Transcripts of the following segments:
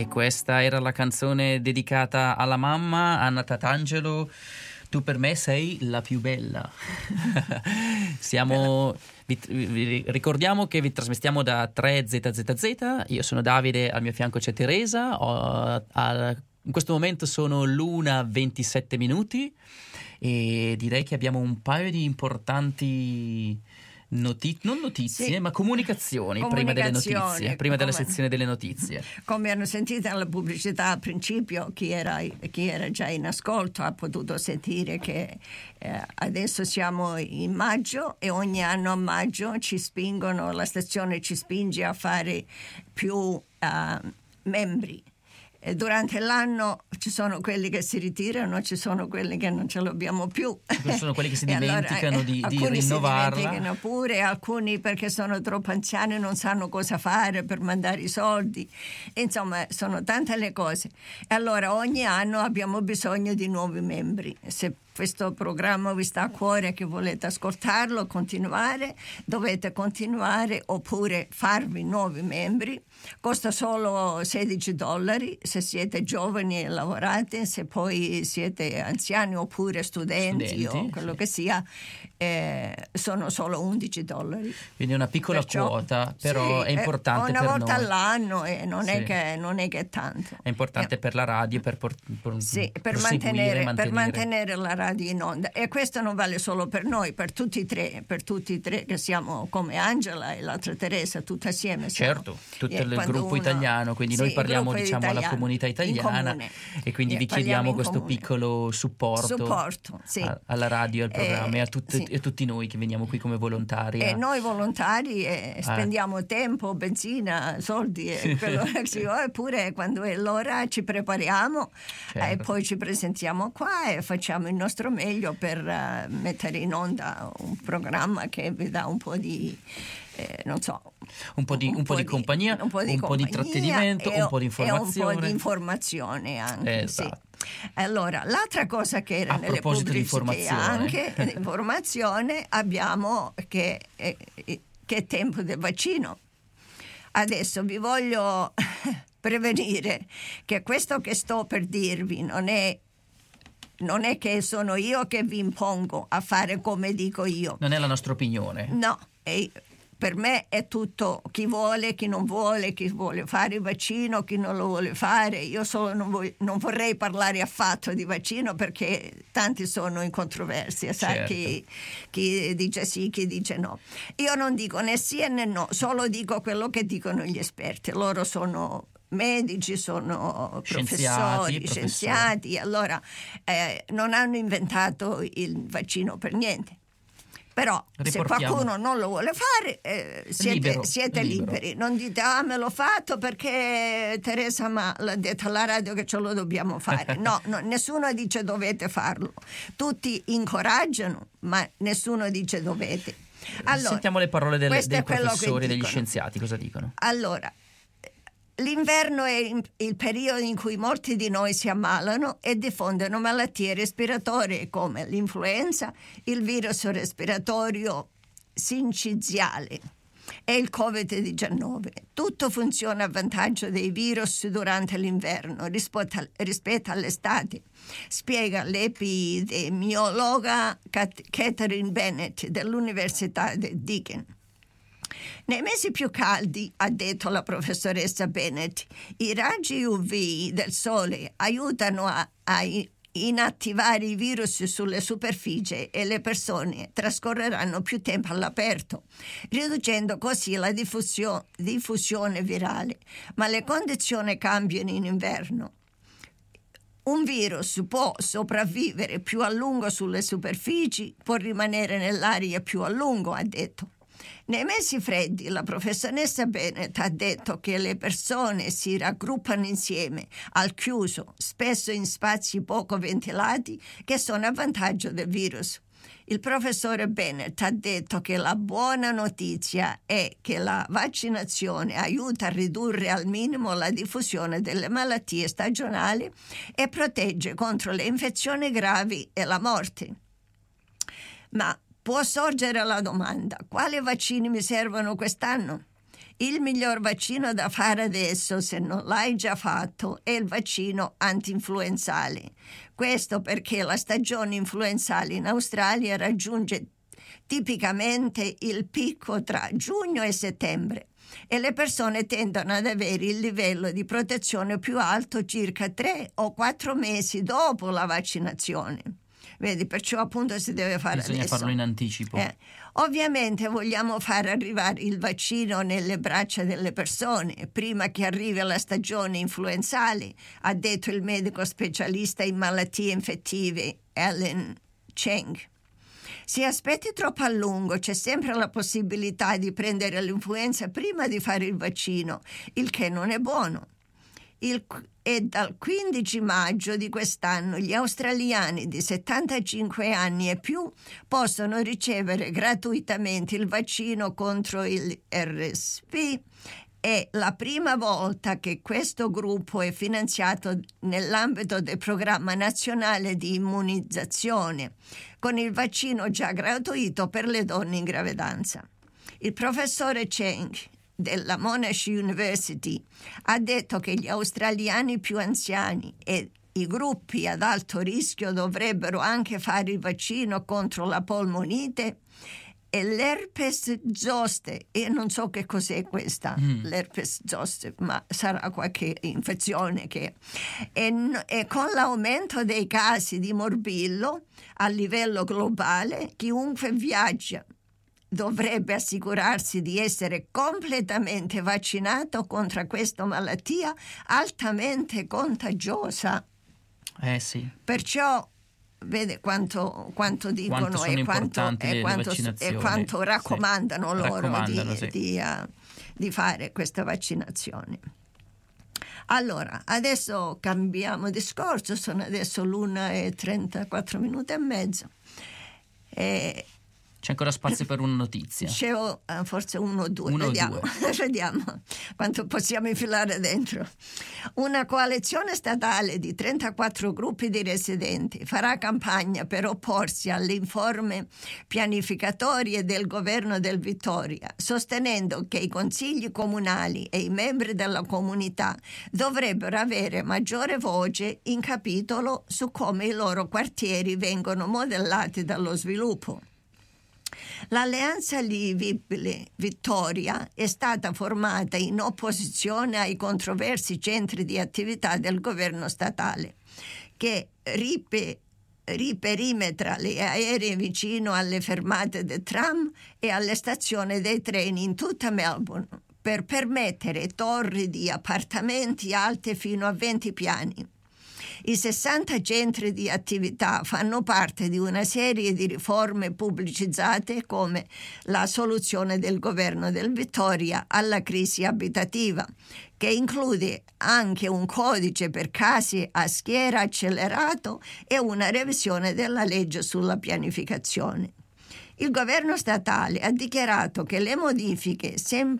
E questa era la canzone dedicata alla mamma, Anna Tatangelo. Tu per me sei la più bella. Vi ricordiamo che vi trasmettiamo da 3ZZZ. Io sono Davide, al mio fianco c'è Teresa. In questo momento sono l'1:27 e direi che abbiamo un paio di importanti non notizie, sì, ma comunicazioni prima delle notizie, prima della sezione delle notizie. Come hanno sentito nella pubblicità al principio, chi era già in ascolto ha potuto sentire che adesso siamo in maggio e ogni anno a maggio la stazione ci spinge a fare più membri. E durante l'anno ci sono quelli che si ritirano, ci sono quelli che non ce l'abbiamo più. Ci sono quelli che si dimenticano di rinnovarla. Si dimenticano pure, alcuni perché sono troppo anziani e non sanno cosa fare per mandare i soldi. Insomma, sono tante le cose. E allora ogni anno abbiamo bisogno di nuovi membri. Se questo programma vi sta a cuore, che volete ascoltarlo, continuare, dovete continuare oppure farvi nuovi membri. Costa solo $16 se siete giovani e lavorate, se poi siete anziani oppure studenti o quello che sia, sono solo $11. Quindi una piccola quota, però è importante una per volta noi. all'anno e non è che è tanto. È importante per la radio, per mantenere la radio in onda. E questo non vale solo per noi, per tutti e tre che siamo come Angela e l'altra Teresa, tutte assieme. Certo, tutto il gruppo italiano, quindi noi parliamo alla comunità italiana e quindi vi chiediamo questo piccolo supporto sì, alla radio, al programma e a tutti noi che veniamo qui come volontari. E noi volontari spendiamo tempo, benzina, soldi e quello che si vuole, eppure quando è l'ora ci prepariamo e poi ci presentiamo qua e facciamo il nostro meglio per mettere in onda un programma che vi dà un po' di un po' di compagnia, un po' di intrattenimento, un po' di informazione. E un po' di informazione anche, esatto. Allora, l'altra cosa che era nelle pubblicità anche l'informazione, abbiamo che è tempo del vaccino. Adesso vi voglio prevenire che questo che sto per dirvi non è che sono io che vi impongo a fare come dico io. Non è la nostra opinione. No, per me è tutto chi vuole, chi non vuole, chi vuole fare il vaccino, chi non lo vuole fare. Io solo non vorrei parlare affatto di vaccino perché tanti sono in controversia, sai, chi dice sì, chi dice no. Io non dico né sì né no, solo dico quello che dicono gli esperti. Loro sono medici, sono professori, scienziati, allora non hanno inventato il vaccino per niente. Però se qualcuno non lo vuole fare siete liberi. Non dite me l'ho fatto perché Teresa l'ha detto alla radio che ce lo dobbiamo fare. No, nessuno dice dovete farlo. Tutti incoraggiano, ma nessuno dice dovete. Allora, sentiamo le parole dei professori e degli scienziati, cosa dicono? Allora, l'inverno è il periodo in cui molti di noi si ammalano e diffondono malattie respiratorie come l'influenza, il virus respiratorio sinciziale e il Covid-19. Tutto funziona a vantaggio dei virus durante l'inverno rispetto all'estate, spiega l'epidemiologa Catherine Bennett dell'Università di Deakin. Nei mesi più caldi, ha detto la professoressa Bennett, i raggi UV del sole aiutano a inattivare i virus sulle superfici e le persone trascorreranno più tempo all'aperto, riducendo così la diffusione virale. Ma le condizioni cambiano in inverno. Un virus può sopravvivere più a lungo sulle superfici, può rimanere nell'aria più a lungo, ha detto. Nei mesi freddi la professoressa Bennett ha detto che le persone si raggruppano insieme al chiuso, spesso in spazi poco ventilati, che sono a vantaggio del virus. Il professore Bennett ha detto che la buona notizia è che la vaccinazione aiuta a ridurre al minimo la diffusione delle malattie stagionali e protegge contro le infezioni gravi e la morte. Ma può sorgere la domanda: quali vaccini mi servono quest'anno? Il miglior vaccino da fare adesso, se non l'hai già fatto, è il vaccino anti-influenzale. Questo perché la stagione influenzale in Australia raggiunge tipicamente il picco tra giugno e settembre e le persone tendono ad avere il livello di protezione più alto circa 3 o 4 mesi dopo la vaccinazione. Vedi, perciò appunto si deve fare Bisogna adesso. farlo in anticipo. Ovviamente vogliamo far arrivare il vaccino nelle braccia delle persone prima che arrivi la stagione influenzale, ha detto il medico specialista in malattie infettive Alan Cheng. Se aspetti troppo a lungo c'è sempre la possibilità di prendere l'influenza prima di fare il vaccino, il che non è buono. E dal 15 maggio di quest'anno gli australiani di 75 anni e più possono ricevere gratuitamente il vaccino contro il RSV. È la prima volta che questo gruppo è finanziato nell'ambito del programma nazionale di immunizzazione, con il vaccino già gratuito per le donne in gravidanza. Il professore Cheng della Monash University ha detto che gli australiani più anziani e i gruppi ad alto rischio dovrebbero anche fare il vaccino contro la polmonite e l'herpes zoster. E non so che cos'è questa, l'herpes zoster, ma sarà qualche infezione che... E con l'aumento dei casi di morbillo a livello globale, chiunque viaggia dovrebbe assicurarsi di essere completamente vaccinato contro questa malattia altamente contagiosa. Sì. Perciò vede quanto dicono e quanto raccomandano loro di fare questa vaccinazione. Allora, adesso cambiamo discorso, sono adesso l'1:34 minuti e mezzo. C'è ancora spazio per una notizia? C'è forse uno o due, vediamo quanto possiamo infilare dentro. Una coalizione statale di 34 gruppi di residenti farà campagna per opporsi alle informe pianificatorie del governo del Vittoria, sostenendo che i consigli comunali e i membri della comunità dovrebbero avere maggiore voce in capitolo su come i loro quartieri vengono modellati dallo sviluppo. L'Alleanza Livibile Vittoria è stata formata in opposizione ai controversi centri di attività del governo statale, che riperimetra le aeree vicino alle fermate del tram e alle stazioni dei treni in tutta Melbourne per permettere torri di appartamenti alte fino a 20 piani. I 60 centri di attività fanno parte di una serie di riforme pubblicizzate come la soluzione del governo del Vittoria alla crisi abitativa, che include anche un codice per case a schiera accelerato e una revisione della legge sulla pianificazione. Il governo statale ha dichiarato che le modifiche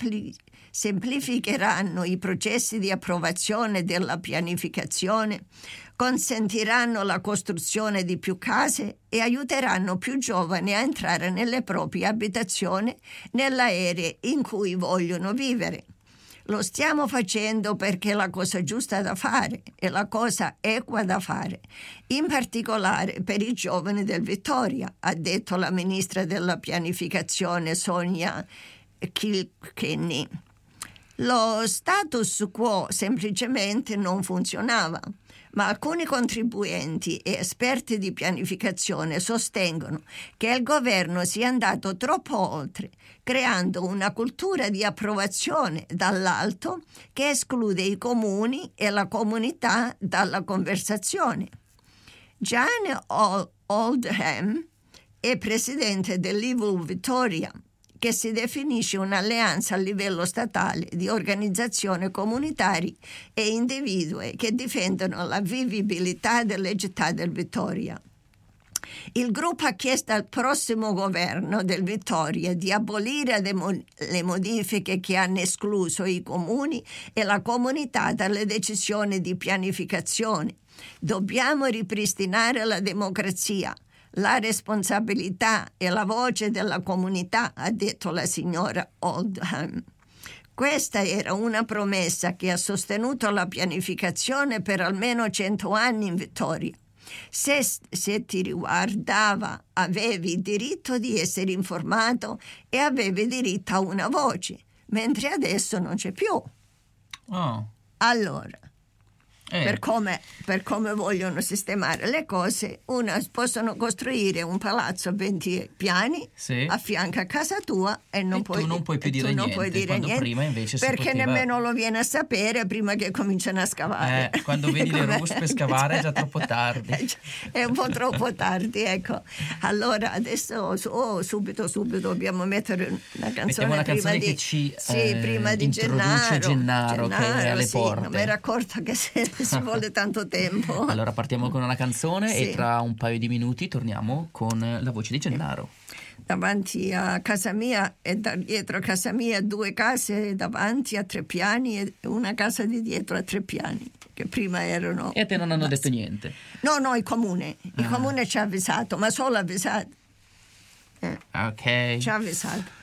semplificheranno i processi di approvazione della pianificazione, consentiranno la costruzione di più case e aiuteranno più giovani a entrare nelle proprie abitazioni nell'area in cui vogliono vivere. Lo stiamo facendo perché è la cosa giusta da fare e la cosa equa da fare, in particolare per i giovani del Vittoria, ha detto la ministra della pianificazione Sonia Kilkenny. Lo status quo semplicemente non funzionava, ma alcuni contribuenti e esperti di pianificazione sostengono che il governo sia andato troppo oltre, creando una cultura di approvazione dall'alto che esclude i comuni e la comunità dalla conversazione. Jane Oldham è presidente dell'Evil Victoria, che si definisce un'alleanza a livello statale di organizzazioni comunitarie e individui che difendono la vivibilità delle città del Vittoria. Il gruppo ha chiesto al prossimo governo del Vittoria di abolire le modifiche che hanno escluso i comuni e la comunità dalle decisioni di pianificazione. Dobbiamo ripristinare la democrazia, la responsabilità e la voce della comunità, ha detto la signora Oldham. Questa era una promessa che ha sostenuto la pianificazione per almeno 100 anni in Vittoria. Se ti riguardava, avevi il diritto di essere informato e avevi diritto a una voce, mentre adesso non c'è più. Allora, per come vogliono sistemare le cose, possono costruire un palazzo a 20 piani a fianco a casa tua e tu non puoi più dire niente, quando prima invece perché nemmeno lo viene a sapere prima che cominciano a scavare. Quando vedi le ruspe per scavare è già troppo tardi. È un po' troppo tardi, ecco. Allora adesso subito dobbiamo mettere una canzone prima che ci prima di introduce Gennaro che è alle porte. Non mi ero accorta che ci vuole tanto tempo. Allora partiamo con una canzone e tra un paio di minuti torniamo con la voce di Gennaro. Davanti a casa mia e dietro a casa mia 2 case davanti a 3 piani e una casa di dietro a 3 piani che prima erano. E a te non hanno detto niente? No, il comune ci ha avvisato, ma solo avvisato. Ok. Ci ha avvisato.